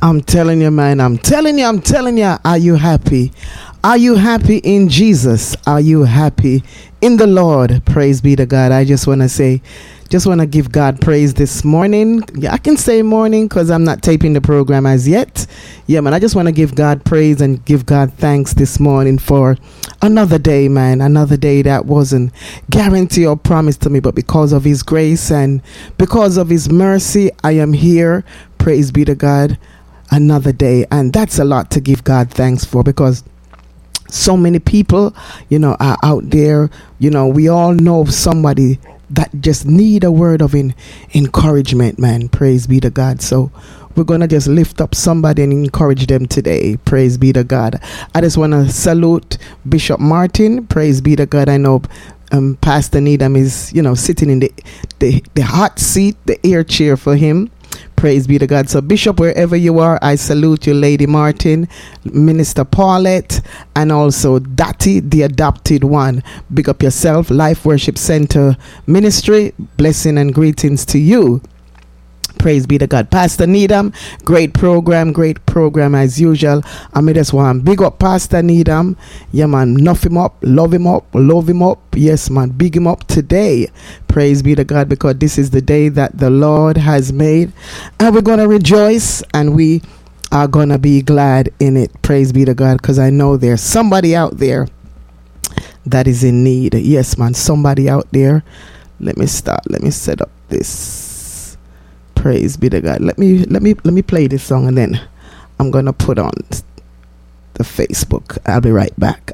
I'm telling you, man. I'm telling you. Are you happy? Are you happy in Jesus? Are you happy in the Lord? Praise be to God. I just want to give God praise this morning. Yeah, I can say morning because I'm not taping the program as yet. Yeah, man, I just want to give God praise and give God thanks this morning for another day, man. Another day that wasn't guaranteed or promised to me, but because of His grace and because of His mercy, I am here. Praise be to God. Another day. And that's a lot to give God thanks for, because so many people, are out there. We all know of somebody that just need a word of encouragement, man. Praise be to God. So we're going to just lift up somebody and encourage them today. Praise be to God. I just want to salute Bishop Martin. Praise be to God. I know Pastor Needham is, sitting in the hot seat, the air chair for him. Praise be to God. So Bishop, wherever you are, I salute you, Lady Martin, Minister Paulette, and also Dati, the adopted one. Big up yourself. Life Worship Center Ministry. Blessing and greetings to you. Praise be to God. Pastor Needham, great program as usual. I just want big up Pastor Needham. Yeah, man, nuff him up, love him up. Yes, man, big him up today. Praise be to God, because this is the day that the Lord has made, and we're going to rejoice and we are going to be glad in it. Praise be to God, because I know there's somebody out there that is in need. Yes, man, somebody out there. Let me set up this. Praise be to God. Let me play this song and then I'm gonna put on the Facebook. I'll be right back.